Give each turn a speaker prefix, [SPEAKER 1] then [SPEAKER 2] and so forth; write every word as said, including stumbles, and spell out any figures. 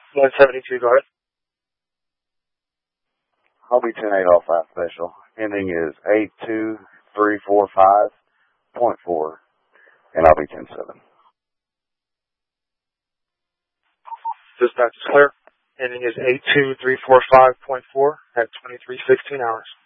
[SPEAKER 1] one seventy-two, go ahead.
[SPEAKER 2] I'll be ten eight all five special. Ending is eight two three four five point four, and I'll be ten seven.
[SPEAKER 1] Dispatch is clear. Ending is eight two three four five point four at twenty-three sixteen hours.